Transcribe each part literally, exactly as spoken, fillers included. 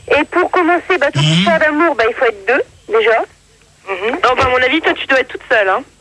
Et pour commencer, bah, toute mmh. histoire d'amour, bah, il faut être deux, déjà. Mmh. Non, bah, à mon avis, toi, tu dois être toute seule, hein.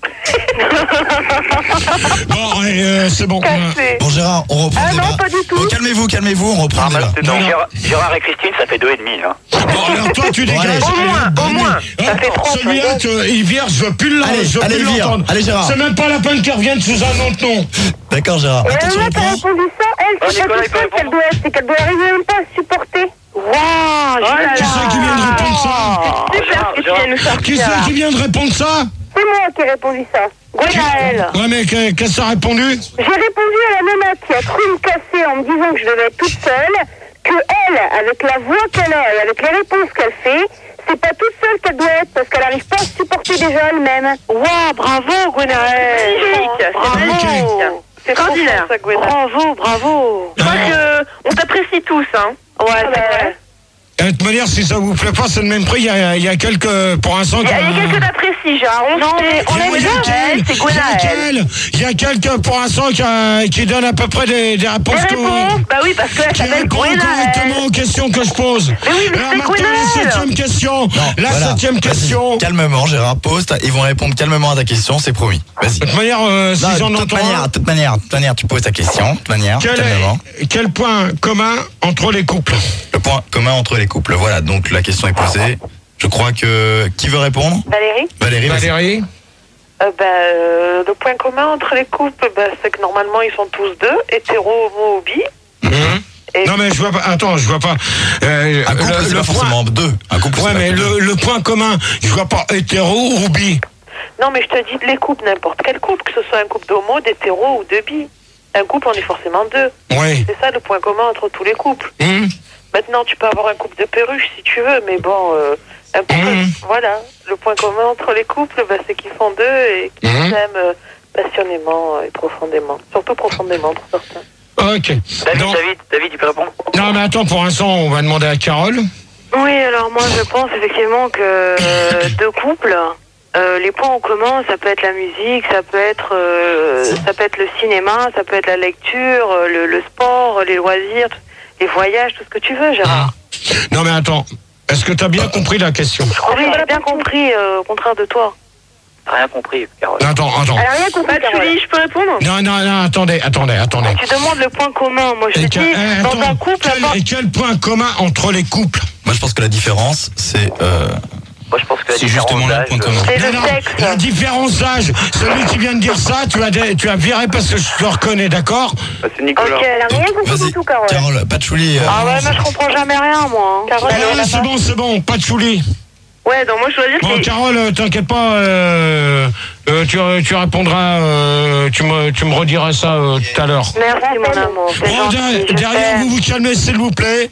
Bon, euh, c'est bon. Cassé. Bon, Gérard, on reprend Ah le non, débat. pas du tout. Bon, calmez-vous, calmez-vous, on reprend Ah, le bah, débat. c'est donc Gérard, Gérard et Christine, ça fait deux et demi, hein. Bon, alors toi, tu dégages. allez. Au moins, au moins. Ça fait trois. Celui-là, que- il vire, je veux plus l'entendre. Allez, je veux allez, plus vire. l'entendre. Allez, Gérard. C'est même pas la peine qu'il revienne sous un autre nom. D'accord, Gérard. Et Attends, la tu meuf a reprends. répondu ça, elle, Oh, c'est pas Nicolas, toute il peut seule qu'elle répondre. doit être, c'est qu'elle doit arriver même pas à supporter. Waouh, Qui c'est qui vient de répondre ça? C'est super ce que tu viens de nous sortir. Qui c'est qui vient de répondre ça? C'est moi qui ai répondu ça. Gwenaël. Ouais, mais que- qu'est-ce que ça a répondu? J'ai répondu à la nana qui a cru me casser en me disant que je devais être toute seule, que elle, avec la voix qu'elle a et avec les réponses qu'elle fait, c'est pas toute seule qu'elle doit être parce qu'elle arrive pas à se supporter déjà elle-même. Waouh, bravo, Gwenaël. Magnifique, c'est Bravo. magnifique. C'est extraordinaire. Bravo, bravo. Je crois que on t'apprécie tous, hein. Ouais, c'est vrai. De toute manière, si ça vous plaît pas, c'est le même prix. Il y a, il y a quelques, pour l'instant. Il y a, il y a quelques d'apprécie, Gérard. On Non, mais on Il y a- aime il y a bien quel- elle, c'est il y a Gwenaël. quel- Il y a quelques, pour l'instant, qui, a- qui donne à peu près des, des réponses. Des que- réponses, bah oui, parce qu'elle Qui s'appelle répond Gwenaël. correctement aux questions que je pose. Mais oui, mais Alors c'est maintenant, Gwenaël. la septième question. la Voilà. septième Vas-y, question. De Calmement, Gérard, pose. ta- Ils vont répondre calmement à ta question, c'est promis. Vas-y. toute manière, euh, si Non, j'en de toute entends manière, un, de toute manière, de toute manière, tu poses ta question. De toute manière, quel, calmement. est- quel point commun entre les couples? Le point commun entre les couples. Voilà, donc la question est posée. Je crois que... Qui veut répondre? Valérie? Valérie, vas-y. Valérie? Euh, bah, euh, le point commun entre les couples, bah, c'est que normalement ils sont tous deux, hétéro, homo ou bi. Mhm. Et- Non mais je vois pas. Attends, je vois pas. Euh, Un couple, le- c'est le pas point- forcément deux. Un couple, Ouais, c'est pas mais que deux. le, le point commun, je vois pas hétéro ou bi. Non, mais je te dis les couples, n'importe quel couple, que ce soit un couple d'homo, d'hétéro ou de bi. Un couple, on est forcément deux. Oui. C'est ça le point commun entre tous les couples. Hum. Maintenant, tu peux avoir un couple de perruches si tu veux, mais bon, euh, un couple, Mhm. voilà. Le point commun entre les couples, bah, c'est qu'ils sont deux et qu'ils Mhm. s'aiment euh, passionnément et profondément. Surtout profondément pour certains. Ok. David, Donc- David, David, tu peux répondre? non mais attends, pour l'instant, on va demander à Carole. Oui, alors moi je pense effectivement que euh, deux couples, euh, les points en commun, ça peut être la musique, ça peut être, euh, ça peut être le cinéma, ça peut être la lecture, euh, le, le sport, les loisirs, les voyages, tout ce que tu veux, Gérard. Non mais attends, est-ce que tu as bien compris la question? Oui, j'ai bien compris, euh, au contraire de toi. Rien compris, Carole. Attends, attends. Elle a rien compris, Bah, Carole. Julie, je peux répondre? Non, non, non, attendez, attendez, attendez. Tu demandes le point commun, moi je Et te que- dis, eh, dans attends, un couple, quel, avant- et quel point commun entre les couples? Moi, je pense que la différence, c'est... euh, Moi, je pense que la C'est différence justement là le d'âge, point commun. c'est Non, le non, sexe. la différence d'âge, celui qui vient de dire ça, tu as, dé- tu as viré parce que je te reconnais, d'accord? euh, C'est Nicolas. Ok, Elle a rien compris Vas-y, du tout, Carole. Carole, Patchouli. euh, Ah ouais, moi je comprends jamais rien, moi. hein. Carole, Ah, elle a c'est pas- bon, c'est bon, pas de chouli. Ouais, donc moi je dois dire Bon, que... Carole, euh, t'inquiète pas, euh, euh, tu, tu répondras, euh, tu, me, tu me rediras ça euh, tout à l'heure. Merci mon amour, c'est Bon, gentil, derrière, je derrière, t'aime. vous vous calmez, s'il vous plaît.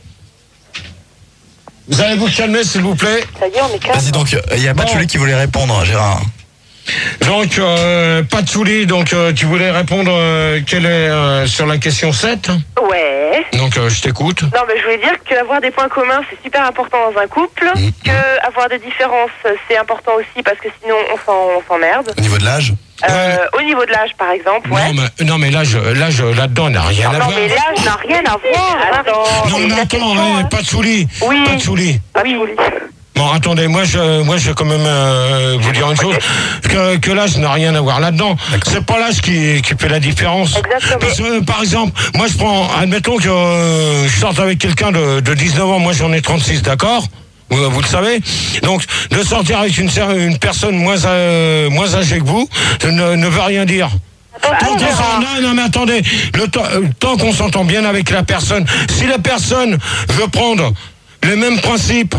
Vous allez vous calmer, s'il vous plaît. Ça y est, on est calme. Vas-y, donc, il y a Patchouli qui voulait répondre, Gérard. Donc, euh, pas de chouli, donc euh, tu voulais répondre euh, quelle est, euh, sur la question sept. Ouais. Donc, euh, je t'écoute. Non, mais je voulais dire qu'avoir des points communs, c'est super important dans un couple. Mmh. Que avoir des différences, c'est important aussi parce que sinon on s'en- on s'emmerde. Au niveau de l'âge? Euh, au niveau de l'âge, par exemple, ouais. Non, mais, non, mais l'âge, l'âge là-dedans n'a rien à Non voir. mais l'âge n'a rien à voir. Attends. Non, mais la attends, question, hein, hein. pas de chouli. Oui. Pas de chouli. Ah oui. Bon, attendez, moi je, moi je vais quand même euh, vous dire une chose, que, que l'âge n'a rien à voir là-dedans. C'est pas l'âge qui, qui fait la différence. Exactement. Parce que, euh, par exemple, moi je prends, admettons que euh, je sorte avec quelqu'un de, de dix-neuf ans, moi j'en ai trente-six, d'accord ? Vous, vous le savez. Donc, de sortir avec une, ser- une personne moins, euh, moins âgée que vous, ne, ne veut rien dire. Tant qu'on s'en- non, non, mais attendez, le temps, euh, tant qu'on s'entend bien avec la personne, si la personne veut prendre les mêmes principes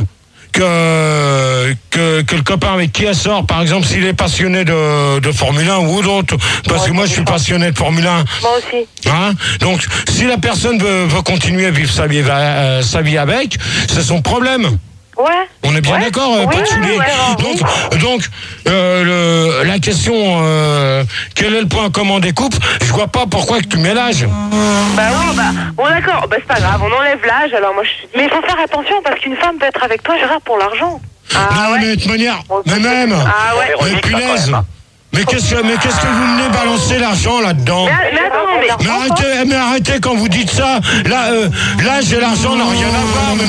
que, que, que le copain avec qui elle sort, par exemple, s'il est passionné de, de Formule un ou d'autres, parce que moi je suis passionné de Formule un. Moi aussi. Hein, donc, si la personne veut, veut continuer à vivre sa vie, euh, sa vie avec, c'est son problème. Ouais. On est bien Ouais. d'accord, euh, Oui, Patchouli. ouais, ouais, Donc, donc euh, le, la question, euh, quel est le point commun des couples? Je vois pas pourquoi que tu mets l'âge. Bah oui, bah, bon d'accord, bah c'est pas grave, on enlève l'âge, alors moi je te dis... Mais il faut faire attention parce qu'une femme peut être avec toi, Gérard, pour l'argent. Ah non, ouais. mais de toute manière, mais même, Ah ouais. mais Véronique, ça, quand punaise. même, hein. Mais qu'est-ce que, mais qu'est-ce que vous venez balancer l'argent là-dedans? Mais, mais attends, mais... Mais arrêtez, mais arrêtez quand vous dites ça. Là, euh, l'âge et l'argent n'ont rien à voir.